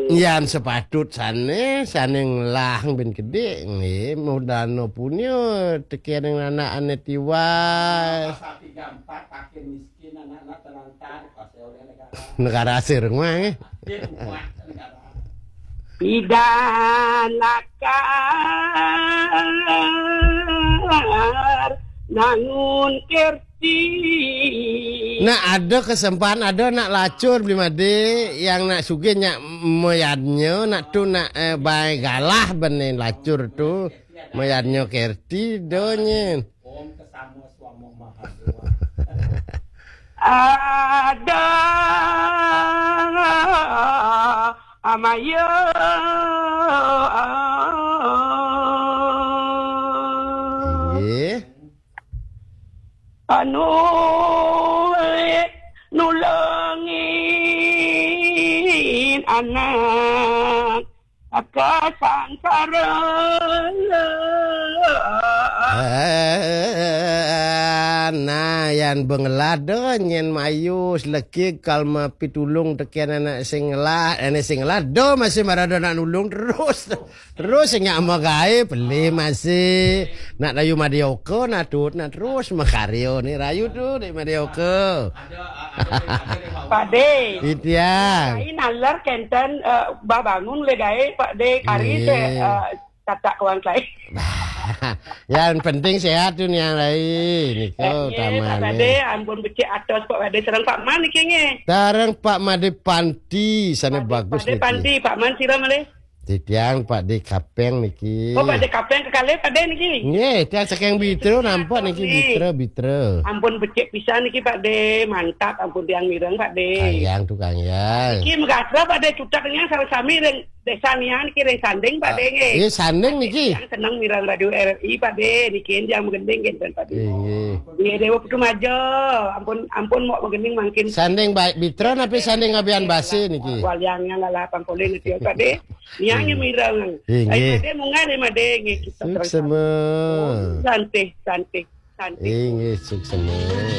Yan sepatut sana ngelang ben gede nggih modano punya tekan anak ane tiwas. Sapi gampat pakai miskin anak-anak terlantar kasih oleh negara. Negara asir mah nggih. Dia kuat negara. Pidana nangun kerti. Nah ada kesempatan ada nak lacur beli made yang nak sugih nak moyadnya nak tu nak baik galah benin lacur tu moyadnya kerti donyen. Om kesama suamo mahasiswa. Ada amaya Nggih. anu nulungin anak kasangkara Nah yan bengelado nyen mayu seleki kalma pitulung tekian anak sing ngelah do masih marado nak nulung terus sing nyama gae beli masih nak rayu madioko nak tut nak terus makaryo ni rayu tu di madioko Pak De itiang Ini nalar kenten bangun le gae Pak De kari tata kawan saya. yang penting sehat tu ni yang lain niko Pak taman De ampun becik atas Pak De serang Pak Man iki nge. Tarang Pak Made Panti sana bagus Pak De Panti Pak Man siram le. Titiang Pak De Kapeng niki. Oh Pak De kapeng ke kali Pak De niki. Nggih, tiang saking bitro nampak niki bitro. Ampun becik pisan niki Pak De, mantap ampun tiang mireng Pak De. Kayang tukang yang. Iki megasra Pak De cutaknya sami reng desa nian niki reng sanding Pak De nge. Iya sandeng niki. Yang seneng mireng radio RRI Pak De, niki yang menggending kenten Pak De. Nggih. Iya dewa putu majo, ampun mau menggending makin. Sandeng baik bitro tapi sandeng ngabian basi niki. Walyangnya ngalah pangkolin niki Pak De. Niangnya mireng. Nggih. Pak De mungane Made nge kita Suk semua. santai. Nggih, suk semua.